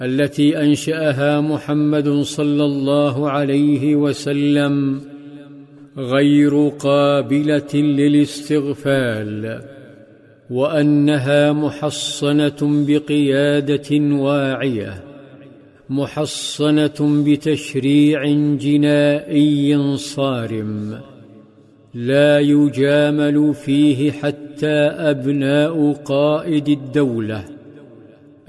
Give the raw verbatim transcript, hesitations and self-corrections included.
التي أنشأها محمد صلى الله عليه وسلم غير قابلة للاستغفال، وأنها محصنة بقيادة واعية، محصنة بتشريع جنائي صارم لا يجامل فيه حتى أبناء قائد الدولة